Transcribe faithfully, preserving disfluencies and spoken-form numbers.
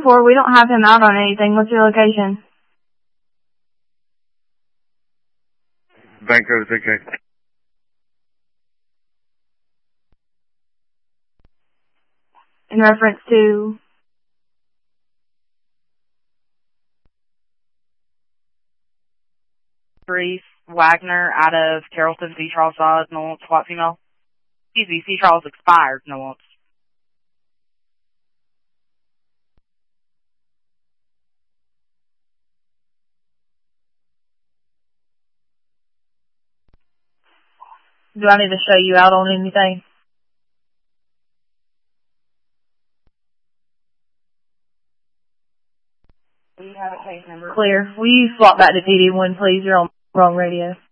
ten four, we don't have him out on anything. What's your location? Bank code is okay. In reference to? Reese Wagner out of Carrollton, C. Charles Dodge, no wants SWAT female. Excuse me, C. Charles expired, no wants. Do I need to show you out on anything? Do you have a case number? Clear. Will you swap back to P D one, please? You're on wrong radio.